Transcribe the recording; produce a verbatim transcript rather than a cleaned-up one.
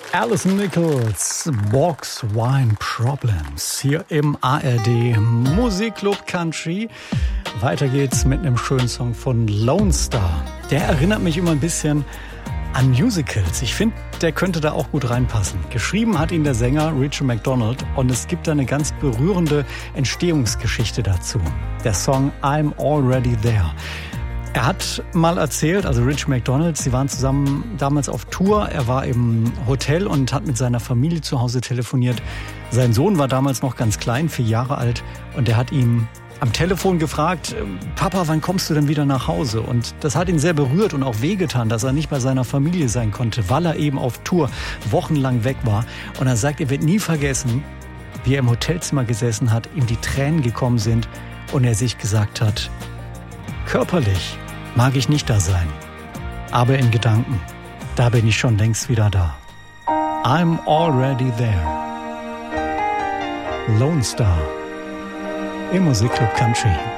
Alison Nichols, Box Wine Problems, hier im A R D Musikclub Country. Weiter geht's mit einem schönen Song von Lone Star. Der erinnert mich immer ein bisschen an Musicals. Ich finde, der könnte da auch gut reinpassen. Geschrieben hat ihn der Sänger Richie McDonald und es gibt da eine ganz berührende Entstehungsgeschichte dazu. Der Song I'm Already There. Er hat mal erzählt, also Richie McDonald, sie waren zusammen damals auf Tour. Er war im Hotel und hat mit seiner Familie zu Hause telefoniert. Sein Sohn war damals noch ganz klein, vier Jahre alt, und er hat ihn am Telefon gefragt: Papa, wann kommst du denn wieder nach Hause? Und das hat ihn sehr berührt und auch wehgetan, dass er nicht bei seiner Familie sein konnte, weil er eben auf Tour wochenlang weg war. Und er sagt, er wird nie vergessen, wie er im Hotelzimmer gesessen hat, ihm die Tränen gekommen sind und er sich gesagt hat: Körperlich mag ich nicht da sein, aber in Gedanken, da bin ich schon längst wieder da. I'm already there. Lone Star im Musikclub Country.